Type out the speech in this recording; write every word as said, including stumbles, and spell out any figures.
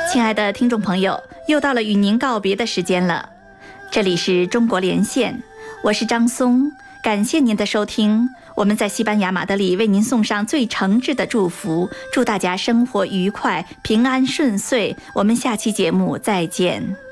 亲爱的听众朋友，又到了与您告别的时间了。这里是中国连线，我是张松，感谢您的收听。我们在西班牙马德里为您送上最诚挚的祝福，祝大家生活愉快，平安顺遂。我们下期节目再见。